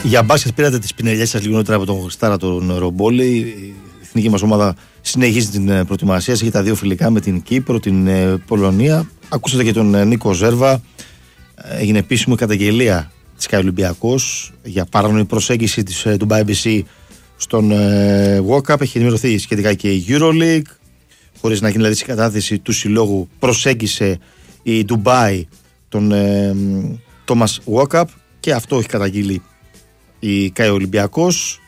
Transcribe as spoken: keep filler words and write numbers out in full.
Για μπάσκετ πήρατε τις πινελιές σας λίγο νωρίτερα από τον Χριστάρα τον Ρομπόλη. Η εθνική μας ομάδα συνεχίζει την προετοιμασία. Έχει τα δύο φιλικά με την Κύπρο, την Πολωνία. Ακούσατε και τον Νίκο Ζέρβα. Έγινε επίσημη καταγγελία της Sky Ολυμπιακός για παράνομη προσέγγιση της Dubai μπι σι στον Walk Up. Έχει ενημερωθεί σχετικά και η EuroLeague. Χωρίς να γίνει δηλαδή η κατάθεση του συλλόγου, προσέγγισε η Dubai τον Thomas Walk Up και αυτό έχει καταγγείλει η ΚΑΕ Ολυμπιακός.